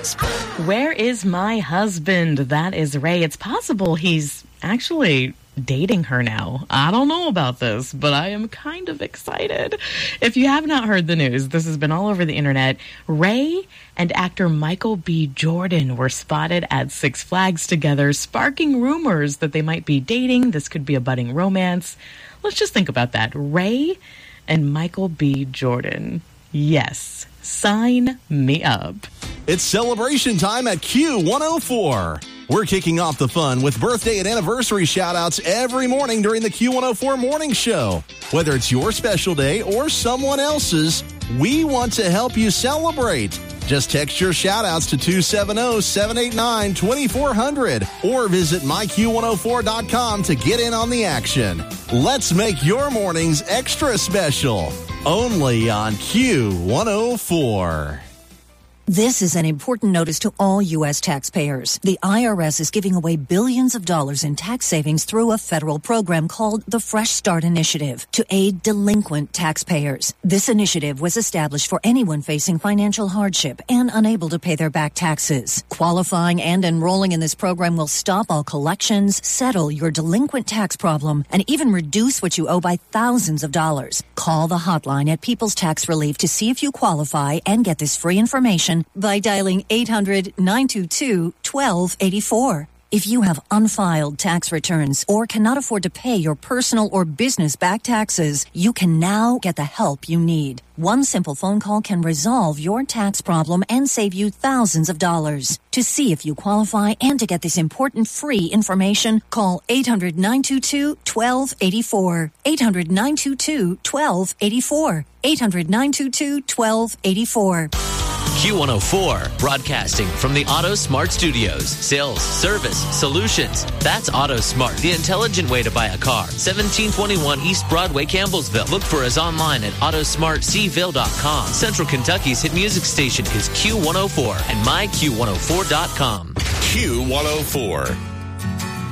Where is my husband? That is Ray. It's possible he's actually dating her now. I don't know about this, but I am kind of excited. If you have not heard the news, this has been all over the internet. Ray and actor Michael B. Jordan were spotted at Six Flags together, sparking rumors that they might be dating. This could be a budding romance. Let's just think about that. Ray and Michael B. Jordan. Yes. Sign me up. It's celebration time at Q104. We're kicking off the fun with birthday and anniversary shout-outs every morning during the Q104 Morning Show. Whether it's your special day or someone else's, we want to help you celebrate. Just text your shout-outs to 270-789-2400 or visit myQ104.com to get in on the action. Let's make your mornings extra special. Only on Q104. This is an important notice to all U.S. taxpayers. The IRS is giving away billions of dollars in tax savings through a federal program called the Fresh Start Initiative to aid delinquent taxpayers. This initiative was established for anyone facing financial hardship and unable to pay their back taxes. Qualifying and enrolling in this program will stop all collections, settle your delinquent tax problem, and even reduce what you owe by thousands of dollars. Call the hotline at People's Tax Relief to see if you qualify and get this free information by dialing 800-922-1284. If you have unfiled tax returns or cannot afford to pay your personal or business back taxes, you can now get the help you need. One simple phone call can resolve your tax problem and save you thousands of dollars. To see if you qualify and to get this important free information, call 800-922-1284. 800-922-1284. 800-922-1284. Q104, broadcasting from the AutoSmart Studios. Sales, service, solutions. That's AutoSmart, the intelligent way to buy a car. 1721 East Broadway, Campbellsville. Look for us online at AutoSmartCville.com. Central Kentucky's hit music station is Q104 and myQ104.com. Q104.